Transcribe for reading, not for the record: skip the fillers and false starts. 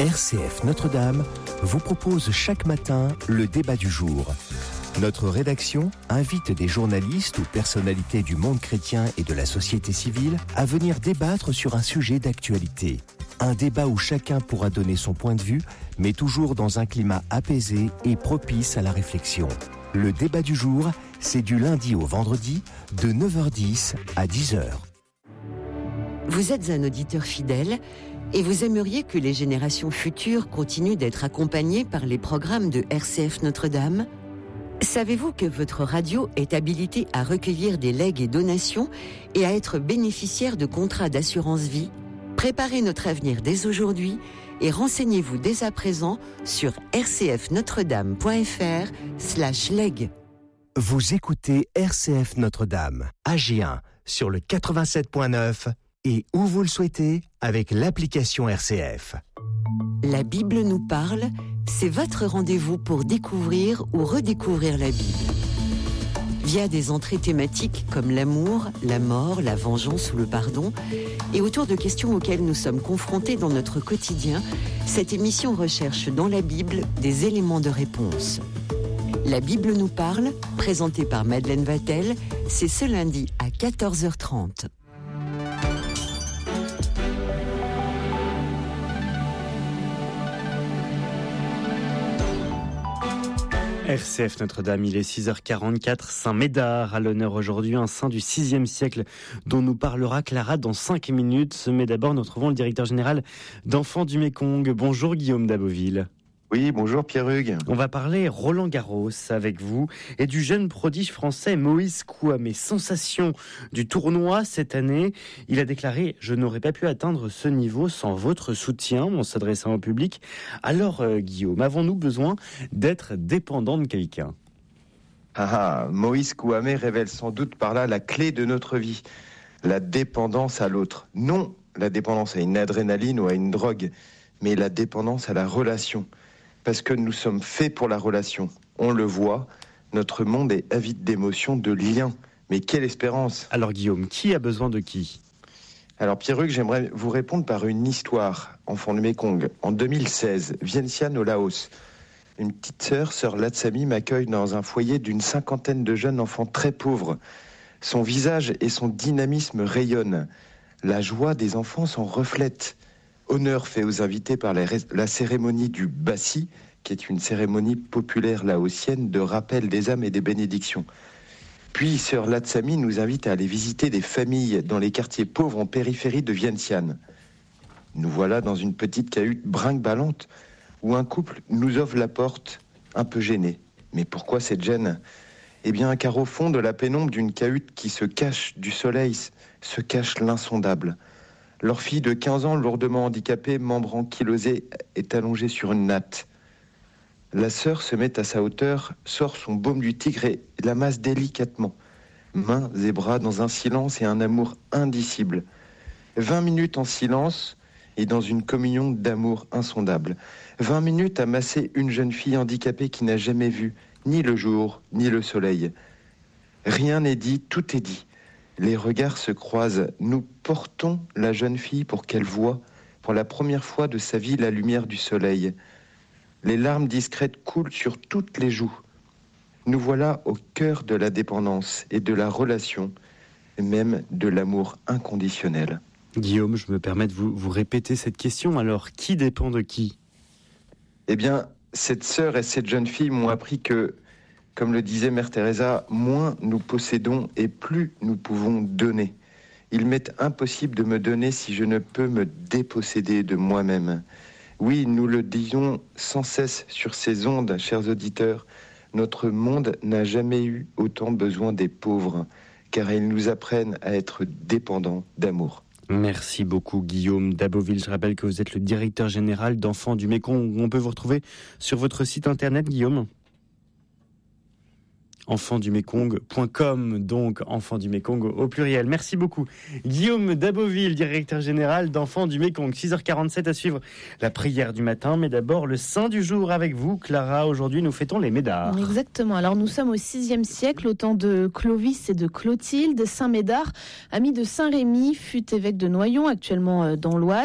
RCF Notre-Dame vous propose chaque matin le débat du jour. Notre rédaction invite des journalistes ou personnalités du monde chrétien et de la société civile à venir débattre sur un sujet d'actualité. Un débat où chacun pourra donner son point de vue, mais toujours dans un climat apaisé et propice à la réflexion. Le débat du jour, c'est du lundi au vendredi, de 9h10 à 10h. Vous êtes un auditeur fidèle et vous aimeriez que les générations futures continuent d'être accompagnées par les programmes de RCF Notre-Dame ? Savez-vous que votre radio est habilitée à recueillir des legs et donations et à être bénéficiaire de contrats d'assurance vie ? Préparez notre avenir dès aujourd'hui et renseignez-vous dès à présent sur rcfnotredame.fr/leg. Vous écoutez RCF Notre-Dame, AG1, sur le 87.9 et où vous le souhaitez avec l'application RCF. La Bible nous parle, c'est votre rendez-vous pour découvrir ou redécouvrir la Bible. Via des entrées thématiques comme l'amour, la mort, la vengeance ou le pardon, et autour de questions auxquelles nous sommes confrontés dans notre quotidien, cette émission recherche dans la Bible des éléments de réponse. La Bible nous parle, présentée par Madeleine Vatel, c'est ce lundi à 14h30. RCF Notre-Dame, il est 6h44, Saint Médard à l'honneur aujourd'hui, un saint du 6e siècle dont nous parlera Clara dans 5 minutes. Mais d'abord, nous retrouvons le directeur général d'Enfants du Mékong. Bonjour Guillaume Daboville. Oui, bonjour Pierre-Hugues. On va parler Roland-Garros avec vous et du jeune prodige français Moïse Kouamé. Sensation du tournoi cette année, il a déclaré « Je n'aurais pas pu atteindre ce niveau sans votre soutien » en s'adressant au public. Alors Guillaume, avons-nous besoin d'être dépendants de quelqu'un ? Moïse Kouamé révèle sans doute par là la clé de notre vie, la dépendance à l'autre. Non la dépendance à une adrénaline ou à une drogue, mais la dépendance à la relation. Parce que nous sommes faits pour la relation. On le voit, notre monde est avide d'émotions, de liens. Mais quelle espérance ! Alors Guillaume, qui a besoin de qui ? Alors Pierre-Hugues, j'aimerais vous répondre par une histoire. Enfant du Mékong, en 2016, Vientiane au Laos. Une petite sœur Latsami, m'accueille dans un foyer d'une 50aine de jeunes enfants très pauvres. Son visage et son dynamisme rayonnent. La joie des enfants s'en reflète. Honneur fait aux invités par la cérémonie du Bassi, qui est une cérémonie populaire laotienne de rappel des âmes et des bénédictions. Puis, sœur Latsami nous invite à aller visiter des familles dans les quartiers pauvres en périphérie de Vientiane. Nous voilà dans une petite cahute brinque-ballante où un couple nous offre la porte, un peu gêné. Mais pourquoi cette gêne ? Eh bien, car au fond de la pénombre d'une cahute qui se cache du soleil, se cache l'insondable. Leur fille de 15 ans, lourdement handicapée, membre ankylosé, est allongée sur une natte. La sœur se met à sa hauteur, sort son baume du tigre et l'amasse délicatement. Mains et bras dans un silence et un amour indicible. 20 minutes en silence et dans une communion d'amour insondable. 20 minutes à masser une jeune fille handicapée qui n'a jamais vu ni le jour, ni le soleil. Rien n'est dit, tout est dit. Les regards se croisent. Nous portons la jeune fille pour qu'elle voie, pour la première fois de sa vie, la lumière du soleil. Les larmes discrètes coulent sur toutes les joues. Nous voilà au cœur de la dépendance et de la relation, et même de l'amour inconditionnel. Guillaume, je me permets de vous répéter cette question. Alors, qui dépend de qui ? Eh bien, cette sœur et cette jeune fille m'ont appris que, comme le disait Mère Teresa, moins nous possédons et plus nous pouvons donner. Il m'est impossible de me donner si je ne peux me déposséder de moi-même. Oui, nous le disons sans cesse sur ces ondes, chers auditeurs, notre monde n'a jamais eu autant besoin des pauvres, car ils nous apprennent à être dépendants d'amour. Merci beaucoup Guillaume Daboville. Je rappelle que vous êtes le directeur général d'Enfants du Mékong. On peut vous retrouver sur votre site internet, Guillaume ? enfantsdumekong.com, donc Enfants du Mékong au pluriel. Merci beaucoup Guillaume Daboville, directeur général d'Enfants du Mékong. 6h47 à suivre la prière du matin, mais d'abord le saint du jour avec vous, Clara. Aujourd'hui nous fêtons les Médards. Exactement, alors nous sommes au 6e siècle, au temps de Clovis et de Clotilde. Saint Médard, ami de Saint Rémy, fut évêque de Noyon, actuellement dans l'Oise.